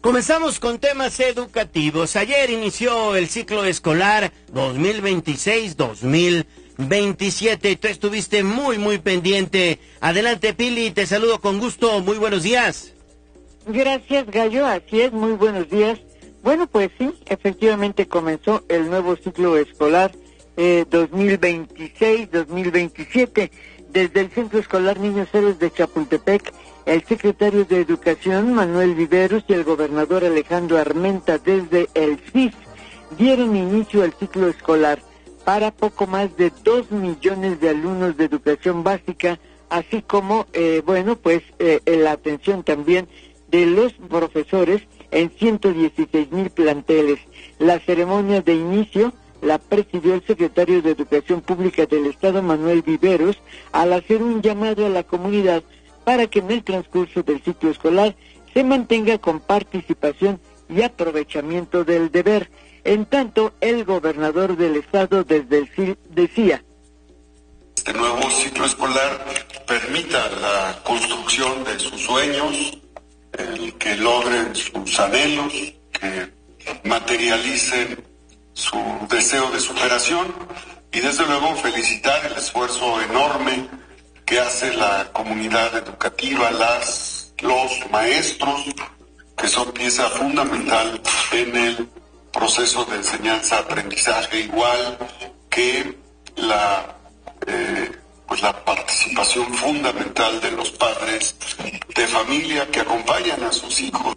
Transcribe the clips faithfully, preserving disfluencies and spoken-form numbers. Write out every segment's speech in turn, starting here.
Comenzamos con temas educativos. Ayer inició el ciclo escolar dos mil veintiséis dos mil veintisiete. Tú estuviste muy, muy pendiente. Adelante, Pili, te saludo con gusto. Muy buenos días. Gracias, Gallo. Así es, muy buenos días. Bueno, pues sí, efectivamente comenzó el nuevo ciclo escolar eh, dos mil veintiséis dos mil veintisiete. Desde el Centro Escolar Niños Héroes de Chapultepec, el secretario de Educación, Manuel Viveros, y el gobernador Alejandro Armenta, desde el C I S, dieron inicio al ciclo escolar para poco más de dos millones de alumnos de educación básica, así como, eh, bueno, pues eh, la atención también de los profesores en ciento dieciséis mil planteles. La ceremonia de inicio la presidió el secretario de Educación Pública del Estado, Manuel Viveros, al hacer un llamado a la comunidad para que en el transcurso del ciclo escolar se mantenga con participación y aprovechamiento del deber. En tanto, el gobernador del Estado desde el C I R decía: este nuevo ciclo escolar permita la construcción de sus sueños, el que logren sus anhelos, que materialicen su deseo de superación, y desde luego felicitar el esfuerzo enorme que hace la comunidad educativa, las, los maestros, que son pieza fundamental en el proceso de enseñanza-aprendizaje, igual que la, eh, pues la participación fundamental de los padres de familia que acompañan a sus hijos.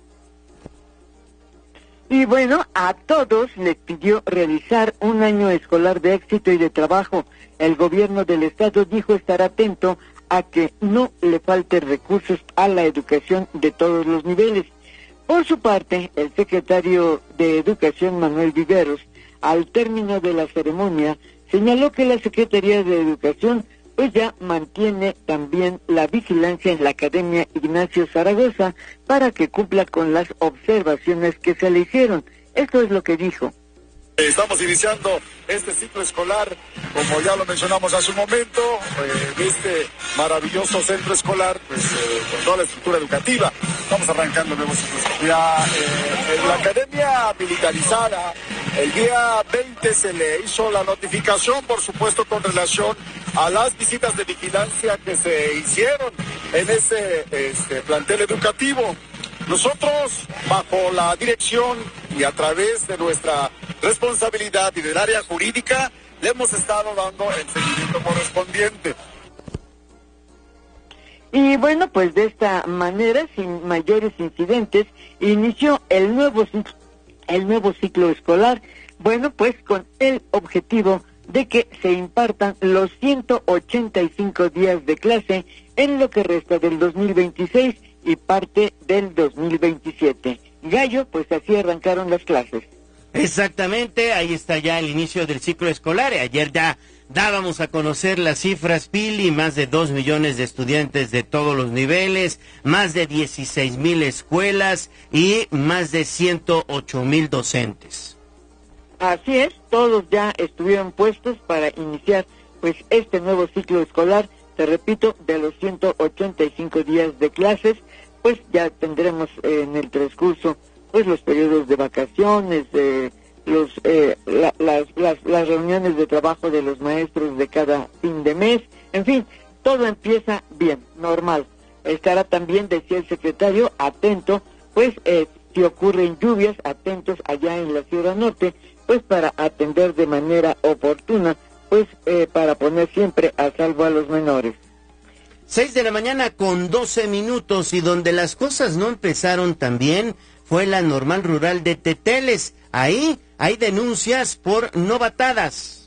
Y bueno, a todos les pidió realizar un año escolar de éxito y de trabajo. El gobierno del estado dijo estar atento a que no le falten recursos a la educación de todos los niveles. Por su parte, el secretario de Educación, Manuel Viveros, al término de la ceremonia, señaló que la Secretaría de Educación pues ya mantiene también la vigilancia en la Academia Ignacio Zaragoza para que cumpla con las observaciones que se le hicieron. Esto es lo que dijo. Estamos iniciando este ciclo escolar, como ya lo mencionamos hace un momento, eh, este maravilloso centro escolar, pues eh, con toda la estructura educativa. Estamos arrancando el nuevo ciclo escolar. Ya eh, en la academia militarizada, el día veinte se le hizo la notificación, por supuesto, con relación a las visitas de vigilancia que se hicieron en ese este, plantel educativo. Nosotros, bajo la dirección y a través de nuestra responsabilidad y del área jurídica, le hemos estado dando el seguimiento correspondiente. Y bueno, pues de esta manera, sin mayores incidentes, inició el nuevo ciclo, el nuevo ciclo escolar, bueno, pues con el objetivo de que se impartan los ciento ochenta y cinco días de clase en lo que resta del dos mil veintiséis y parte del dos mil veintisiete. Gallo, pues así arrancaron las clases. Exactamente, ahí está ya el inicio del ciclo escolar. Ayer ya dábamos a conocer las cifras, Pili, más de dos millones de estudiantes de todos los niveles, más de dieciséis mil escuelas y más de ciento ocho mil docentes. Así es, todos ya estuvieron puestos para iniciar pues este nuevo ciclo escolar. Te repito, de los ciento ochenta y cinco días de clases, pues ya tendremos eh, en el transcurso pues los periodos de vacaciones, de los eh, la, las, las las reuniones de trabajo de los maestros de cada fin de mes, en fin, todo empieza bien, normal. Estará también, decía el secretario, atento, pues eh, si ocurren lluvias, atentos allá en la Sierra Norte, pues para atender de manera oportuna, pues eh, para poner siempre a salvo a los menores. Seis de la mañana con doce minutos, y donde las cosas no empezaron tan bien fue la normal rural de Teteles. Ahí hay denuncias por novatadas.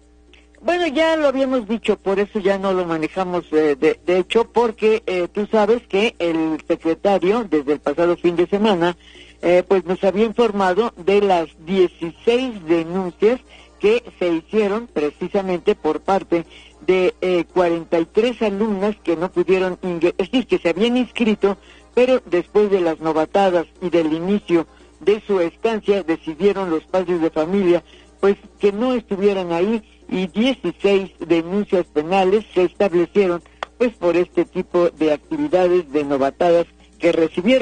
Bueno, ya lo habíamos dicho, por eso ya no lo manejamos eh, de, de hecho, porque eh, tú sabes que el secretario, desde el pasado fin de semana, eh, pues nos había informado de las dieciséis denuncias que se hicieron precisamente por parte de eh, cuarenta y tres alumnas que no pudieron ingresar, es decir, que se habían inscrito, pero después de las novatadas y del inicio de su estancia decidieron los padres de familia pues que no estuvieran ahí, y dieciséis denuncias penales se establecieron pues por este tipo de actividades de novatadas que recibieron.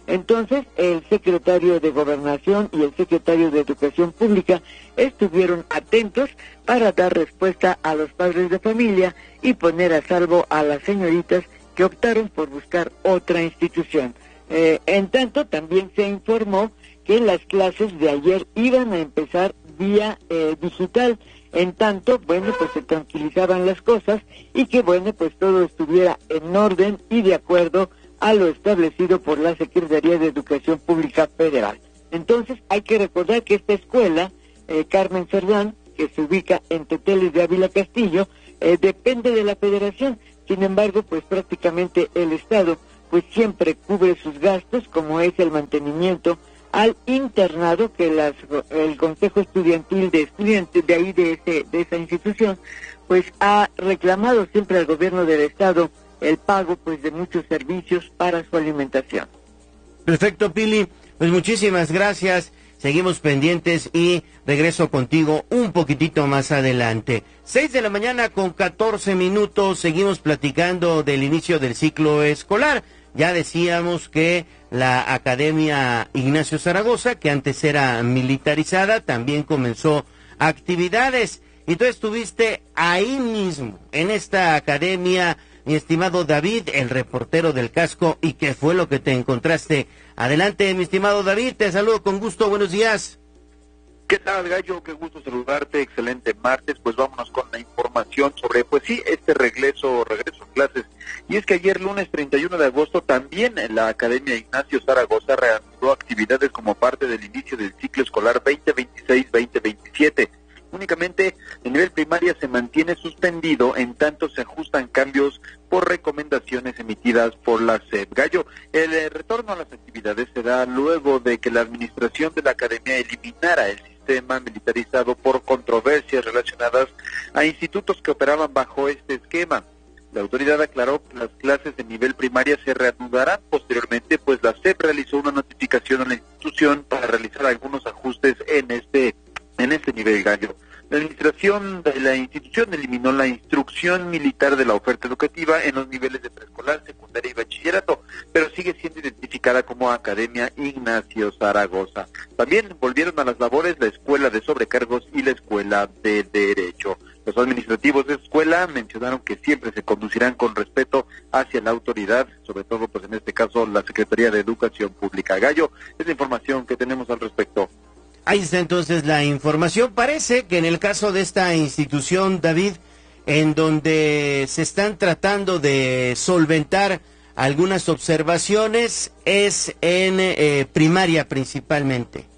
Entonces, el secretario de Gobernación y el secretario de Educación Pública estuvieron atentos para dar respuesta a los padres de familia y poner a salvo a las señoritas que optaron por buscar otra institución. Eh, en tanto, también se informó que las clases de ayer iban a empezar vía eh, digital. En tanto, bueno, pues se tranquilizaban las cosas y que, bueno, pues todo estuviera en orden y de acuerdo a lo establecido por la Secretaría de Educación Pública Federal. Entonces, hay que recordar que esta escuela, eh, Carmen Cerdán, que se ubica en Teteles de Ávila Castillo, eh, depende de la Federación. Sin embargo, pues prácticamente el Estado, pues siempre cubre sus gastos, como es el mantenimiento al internado que las, el Consejo Estudiantil de Estudiantes de ahí de ese de esa institución pues ha reclamado siempre al gobierno del estado el pago pues de muchos servicios para su alimentación. Perfecto, Pili, pues muchísimas gracias, seguimos pendientes y regreso contigo un poquitito más adelante. Seis de la mañana con catorce minutos, seguimos platicando del inicio del ciclo escolar. Ya decíamos que la Academia Ignacio Zaragoza, que antes era militarizada, también comenzó actividades. Y tú estuviste ahí mismo, en esta academia, mi estimado David, el reportero del casco. ¿Y qué fue lo que te encontraste? Adelante, mi estimado David, te saludo con gusto, buenos días. ¿Qué tal, Gallo? Qué gusto saludarte, excelente martes. Pues vámonos con la información sobre, pues sí, este regreso, regreso a clases. Y es que ayer, lunes treinta y uno de agosto, también la Academia Ignacio Zaragoza reanudó actividades como parte del inicio del ciclo escolar veinte veintiséis veinte veintisiete. Únicamente el nivel primaria se mantiene suspendido, en tanto se ajustan cambios por recomendaciones emitidas por la S E P. Gallo, el eh, retorno a las actividades se da luego de que la administración de la academia eliminara el sistema militarizado por controversias relacionadas a institutos que operaban bajo este esquema. La autoridad aclaró que las clases de nivel primaria se reanudarán posteriormente, pues la S E P realizó una notificación a la institución para realizar algunos ajustes en este en este nivel, Gallo. La administración de la institución eliminó la instrucción militar de la oferta educativa en los niveles de preescolar, secundaria y bachillerato, pero sigue siendo identificada como Academia Ignacio Zaragoza. También volvieron a las labores la Escuela de Sobrecargos y la Escuela de Derecho. Los administrativos de escuela mencionaron que siempre se conducirán con respeto hacia la autoridad, sobre todo pues en este caso la Secretaría de Educación Pública. Gallo, es la información que tenemos al respecto. Ahí está entonces la información. Parece que en el caso de esta institución, David, en donde se están tratando de solventar algunas observaciones, es en eh, primaria principalmente.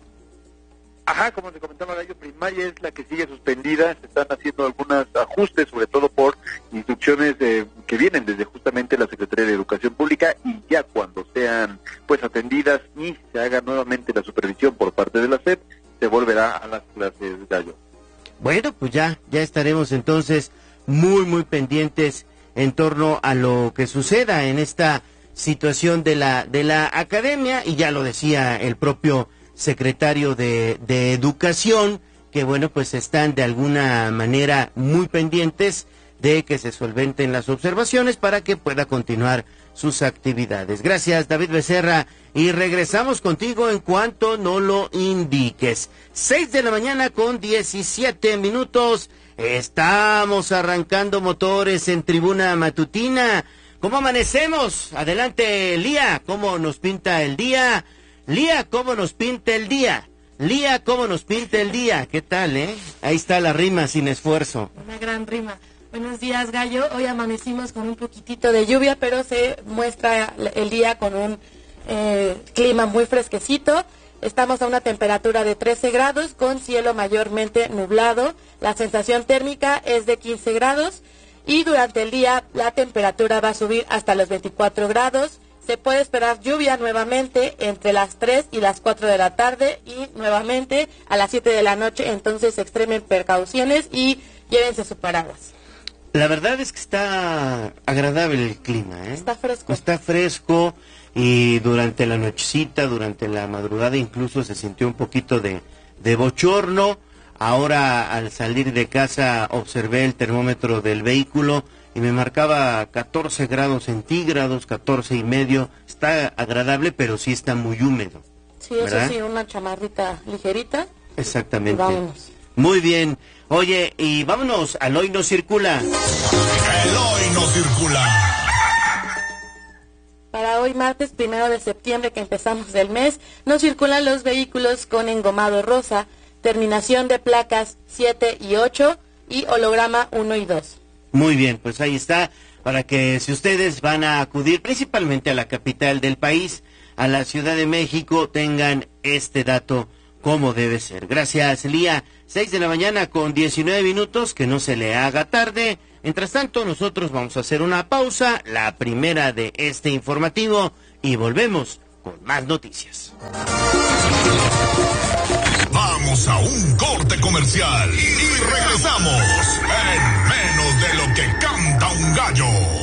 Ajá, como te comentaba, Gallo, primaria es la que sigue suspendida. Se están haciendo algunos ajustes, sobre todo por instrucciones eh, que vienen desde justamente la Secretaría de Educación Pública, y ya cuando sean pues atendidas y se haga nuevamente la supervisión por parte de la S E P, se volverá a las clases, Gallo. Bueno, pues ya, ya estaremos entonces muy, muy pendientes en torno a lo que suceda en esta situación de la, de la academia, y ya lo decía el propio secretario de, de Educación, que bueno, pues están de alguna manera muy pendientes de que se solventen las observaciones para que pueda continuar sus actividades. Gracias, David Becerra, y regresamos contigo en cuanto no lo indiques. Seis de la mañana con diecisiete minutos, estamos arrancando motores en Tribuna Matutina. ¿Cómo amanecemos? Adelante, Lía, ¿cómo nos pinta el día? Lía, ¿cómo nos pinta el día? Lía, ¿cómo nos pinta el día? ¿Qué tal, eh? Ahí está la rima sin esfuerzo. Una gran rima. Buenos días, Gallo. Hoy amanecimos con un poquitito de lluvia, pero se muestra el día con un eh, clima muy fresquecito. Estamos a una temperatura de trece grados con cielo mayormente nublado. La sensación térmica es de quince grados y durante el día la temperatura va a subir hasta los veinticuatro grados. Se puede esperar lluvia nuevamente entre las tres y las cuatro de la tarde y nuevamente a las siete de la noche. Entonces extremen precauciones y llévense su paraguas. La verdad es que está agradable el clima, ¿eh? Está fresco. Está fresco, y durante la nochecita, durante la madrugada incluso se sintió un poquito de, de bochorno. Ahora al salir de casa observé el termómetro del vehículo y me marcaba catorce grados centígrados, catorce y medio. Está agradable, pero sí está muy húmedo. Sí, eso ¿verdad? sí, una chamarrita ligerita. Exactamente. Vámonos. Muy bien. Oye, y vámonos al Hoy No Circula. El Hoy No Circula. Para hoy, martes primero de septiembre, que empezamos el mes, no circulan los vehículos con engomado rosa, terminación de placas siete y ocho y holograma uno y dos. Muy bien, pues ahí está, para que si ustedes van a acudir principalmente a la capital del país, a la Ciudad de México, tengan este dato como debe ser. Gracias, Lía. seis de la mañana con diecinueve minutos, que no se le haga tarde. Mientras tanto, nosotros vamos a hacer una pausa, la primera de este informativo, y volvemos con más noticias. Vamos a un corte comercial y regresamos en menos de lo que canta un gallo.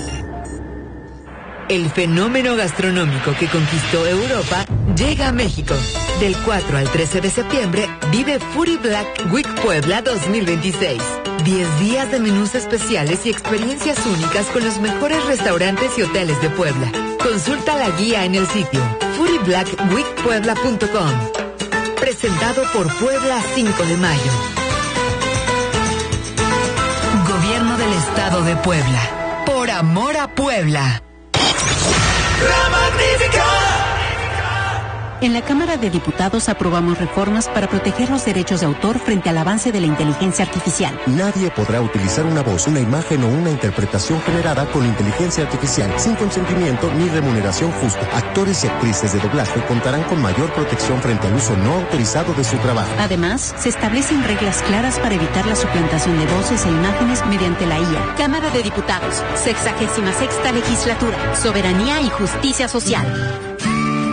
El fenómeno gastronómico que conquistó Europa llega a México. Del cuatro al trece de septiembre vive Foodie Black Week Puebla dos mil veintiséis. diez días de menús especiales y experiencias únicas con los mejores restaurantes y hoteles de Puebla. Consulta la guía en el sitio foodie black week puebla punto com. Presentado por Puebla cinco de mayo. Gobierno del Estado de Puebla. Por amor a Puebla. La Magnífica. En la Cámara de Diputados aprobamos reformas para proteger los derechos de autor frente al avance de la inteligencia artificial. Nadie podrá utilizar una voz, una imagen o una interpretación generada con inteligencia artificial sin consentimiento ni remuneración justa. Actores y actrices de doblaje contarán con mayor protección frente al uso no autorizado de su trabajo. Además, se establecen reglas claras para evitar la suplantación de voces e imágenes mediante la I A. Cámara de Diputados, sexagésima sexta legislatura, soberanía y justicia social.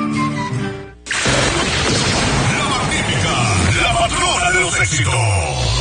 La Magnífica, la patrona de los éxitos.